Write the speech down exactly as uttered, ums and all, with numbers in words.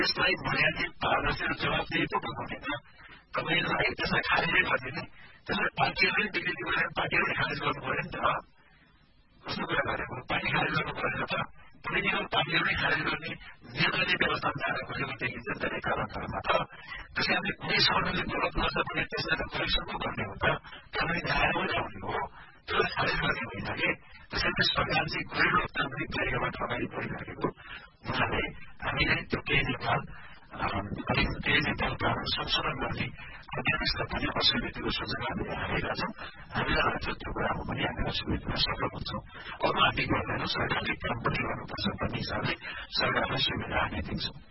त्यसलाई बुनियादी पारदर्शी र जवाफदेही त हुँदैन। तपाईलाई त्यसलाई खारिजै गरिदिने, त्यसलाई पार्टीहरूले विकृति गरेर पार्टीहरूले खारिज गर्नु पर्यो नि त। कस्तो कुरा गरेको, पार्टी खारिज गर्नु पर्यो त। पोलिटिकल पार्टीहरूले खारिज गर्ने निर्दलीय व्यवस्था बनाएर खोजेको देखिन्छ कार्यक्रममा त। त्यसैले कुनै सङ्गठनले विरोध गर्छ भने त्यसलाई त करेक्सन पो गर्ने हो त, कानुनी दायरामा ल्याउने हो, त्यसलाई खारिज गर्ने होइन कि। त्यसैले सरकार चाहिँ गैर लोकतान्त्रिक तरिकाबाट अगाडि बढिरहेको हुनाले हामीले त्यो केही नेपाल केही नेपाल कानुन संशोधन गर्ने अध्यादेशलाई पनि असुविधाको सूचना हामीले हालेका छौँ। हामीलाई लाग्छ त्यो कुरामा पनि हामीलाई सुविधा सफल हुन्छौँ। अब हामी गर्दैनौँ, सरकारले काम पनि गर्नुपर्छ भन्ने हिसाबले सरकारलाई सुविधा हामी दिन्छौँ।